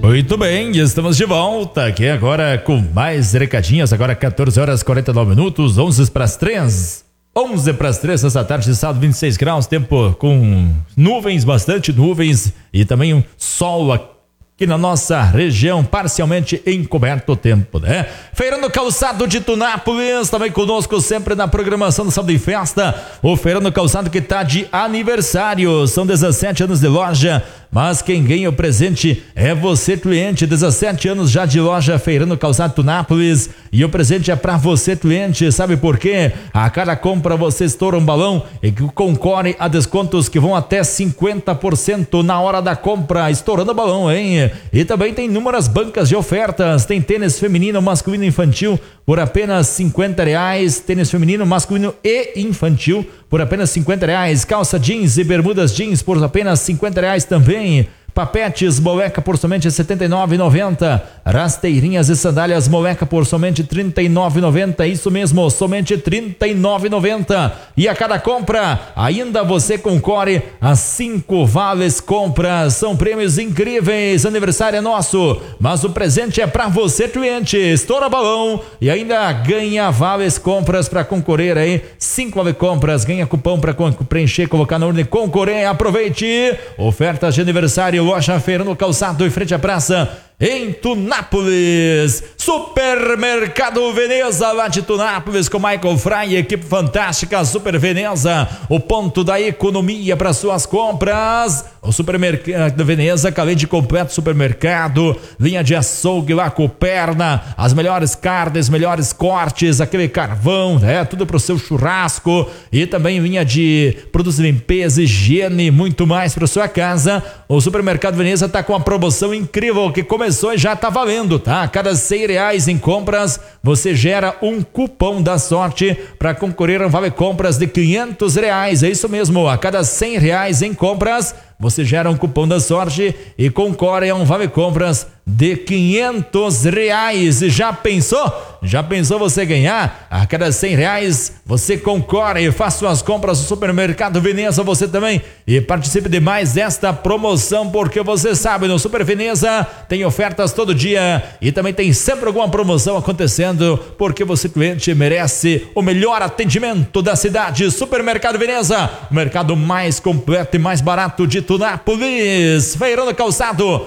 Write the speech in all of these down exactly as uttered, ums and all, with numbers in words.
Muito bem, estamos de volta aqui agora com mais recadinhas, agora quatorze horas e quarenta e nove minutos, onze para as três, onze para as três dessa tarde de sábado, vinte e seis graus, tempo com nuvens, bastante nuvens e também um sol aqui na nossa região, parcialmente encoberto o tempo, né? Feirando Calçado de Tunápolis, também conosco sempre na programação do Sábado em Festa, o Feirando Calçado que tá de aniversário, são dezessete anos de loja, mas quem ganha o presente é você, cliente. Dezessete anos já de loja Feirando Calçado Tunápolis, e o presente é pra você, cliente. Sabe por quê? A cada compra você estoura um balão e concorre a descontos que vão até cinquenta por cento na hora da compra, estourando o balão, hein? E também tem inúmeras bancas de ofertas, tem tênis feminino, masculino e infantil por apenas cinquenta reais, tênis feminino, masculino e infantil por apenas cinquenta reais, calça jeans e bermudas jeans por apenas cinquenta reais também, papetes moleca por somente setenta e nove reais e noventa centavos, rasteirinhas e sandálias moleca por somente trinta e nove reais e noventa centavos, isso mesmo, somente trinta e nove reais e noventa centavos, e a cada compra ainda você concorre a cinco vales compras, são prêmios incríveis, aniversário é nosso, mas o presente é para você, cliente, estoura balão e ainda ganha vales compras para concorrer aí, cinco vales compras, ganha cupom para preencher, colocar na urna e concorrer, aproveite, ofertas de aniversário, loja Feirando Calçado em frente à praça em Tunápolis, Supermercado Veneza lá de Tunápolis com Michael Fry, equipe fantástica, Super Veneza, o ponto da economia para suas compras. O Supermercado Veneza, além de completo supermercado, linha de açougue lá com perna, as melhores carnes, melhores cortes, aquele carvão, né? Tudo para o seu churrasco, e também linha de produtos de limpeza, higiene, muito mais para sua casa. O Supermercado Veneza está com uma promoção incrível que começou e já está valendo, tá? A cada cem reais em compras, você gera um cupom da sorte para concorrer a um vale compras de quinhentos reais. É isso mesmo, a cada cem reais em compras, você gera um cupom da sorte e concorre a um vale compras de quinhentos reais. E já pensou? Já pensou você ganhar? A cada cem reais você concorre e faz suas compras no Supermercado Veneza, você também, e participe de mais desta promoção, porque você sabe, no Super Veneza tem ofertas todo dia e também tem sempre alguma promoção acontecendo, porque você, cliente, merece o melhor atendimento da cidade. Supermercado Veneza, o mercado mais completo e mais barato de Tunápolis. Feirando Calçado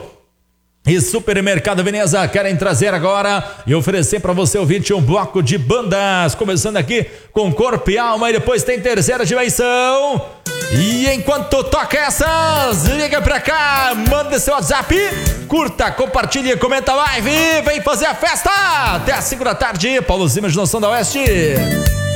e Supermercado Veneza querem trazer agora e oferecer para você, ouvinte, um bloco de bandas, começando aqui com Corpo e Alma, e depois tem Terceira Dimensão. E enquanto toca essas, liga pra cá, manda seu WhatsApp, curta, compartilhe, comenta a live, vem fazer a festa até as cinco da tarde. Paulo Zima de Noção da Oeste.